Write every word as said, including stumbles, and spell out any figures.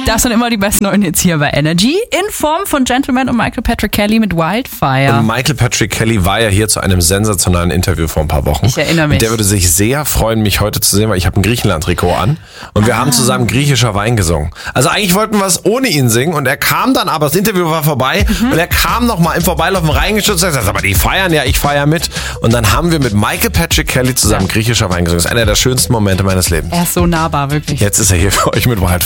Das sind immer die besten neuen Hits hier bei Energy. In Form von Gentleman und Michael Patrick Kelly mit Wildfire. Und Michael Patrick Kelly war ja hier zu einem sensationalen Interview vor ein paar Wochen. Ich erinnere mich. Und der würde sich sehr freuen, mich heute zu sehen, weil ich habe ein Griechenland-Trikot an. Und wir ah. haben zusammen griechischer Wein gesungen. Also eigentlich wollten wir es ohne ihn singen. Und er kam dann, aber das Interview war vorbei. Mhm. Und er kam noch mal im Vorbeilaufen reingeschützt und sagt, aber die feiern ja, ich feiere mit. Und dann haben wir mit Michael Patrick Kelly zusammen ja. griechischer Wein gesungen. Das ist einer der schönsten Momente meines Lebens. Er ist so nahbar, wirklich. Jetzt ist er hier für euch mit Wildfire.